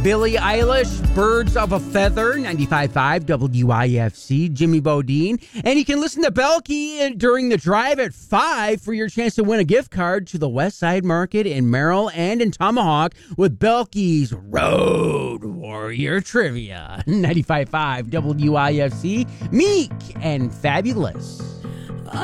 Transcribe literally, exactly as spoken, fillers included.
Billie Eilish, Birds of a Feather, ninety-five point five W I F C, Jimmy Bodine. And you can listen to Belky during the drive at five for your chance to win a gift card to the West Side Market in Merrill and in Tomahawk with Belky's Road Warrior Trivia. ninety-five point five W I F C, Meek and Fabulous.